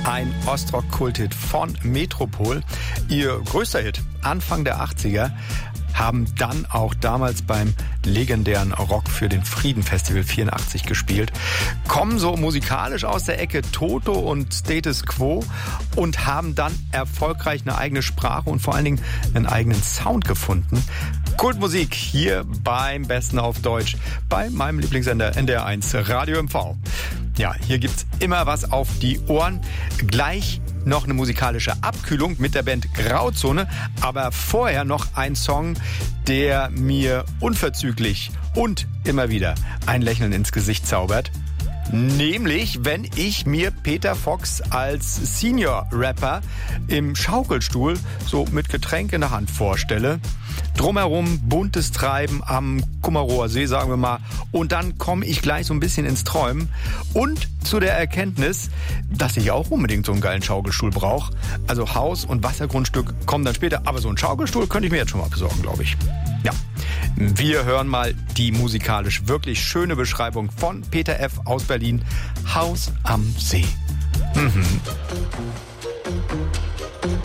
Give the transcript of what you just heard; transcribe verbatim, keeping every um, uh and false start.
Ein Ostrock-Kulthit von Metropol. Ihr größter Hit, Anfang der achtziger, haben dann auch damals beim legendären Rock für den Frieden Festival vierundachtzig gespielt, kommen so musikalisch aus der Ecke Toto und Status Quo und haben dann erfolgreich eine eigene Sprache und vor allen Dingen einen eigenen Sound gefunden. Kultmusik hier beim Besten auf Deutsch, bei meinem Lieblingssender N D R eins Radio M V. Ja, hier gibt's immer was auf die Ohren. Gleich noch eine musikalische Abkühlung mit der Band Grauzone, aber vorher noch ein Song, der mir unverzüglich und immer wieder ein Lächeln ins Gesicht zaubert. Nämlich, wenn ich mir Peter Fox als Senior-Rapper im Schaukelstuhl so mit Getränk in der Hand vorstelle. Drumherum buntes Treiben am Kummerower See, sagen wir mal. Und dann komme ich gleich so ein bisschen ins Träumen und zu der Erkenntnis, dass ich auch unbedingt so einen geilen Schaukelstuhl brauche. Also Haus- und Wassergrundstück kommen dann später. Aber so einen Schaukelstuhl könnte ich mir jetzt schon mal besorgen, glaube ich. Ja, wir hören mal die musikalisch wirklich schöne Beschreibung von Peter F. aus Berlin. Haus am See. Mhm.